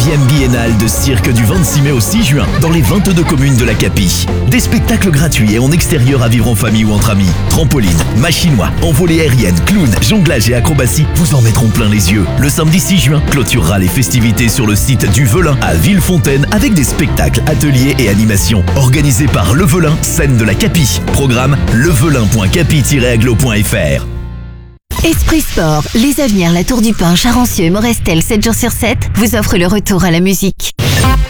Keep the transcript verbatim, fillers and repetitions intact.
neuvième biennale de cirque du vingt-six mai au six juin dans les vingt-deux communes de la Capie. Des spectacles gratuits et en extérieur à vivre en famille ou entre amis. Trampoline, machinois, envolée aérienne, clown, jonglage et acrobatie vous en mettront plein les yeux. Le samedi six juin clôturera les festivités sur le site du Velin à Villefontaine avec des spectacles, ateliers et animations. Organisés par Le Velin, scène de la Capie. Programme levelin point capi tiret aglo point f r. Esprit Sport, les Avenirs, la Tour du Pin, Charancieux et Morestel sept jours sur sept vous offrent le retour à la musique.